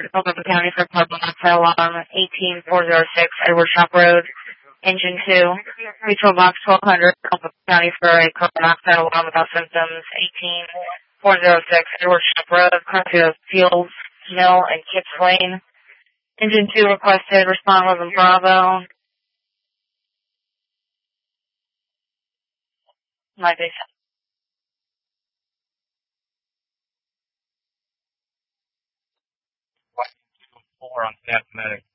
Culpeper County for carbon monoxide alarm 18406 Edward Shop Road, Engine 2. Mutual box 1200 Culpeper County for a carbon monoxide alarm without symptoms 18406 Edward Shop Road, Crossfield Fields Mill and Kips Lane. Engine 2 requested, respond was in Bravo. My base. 4 on staff medic.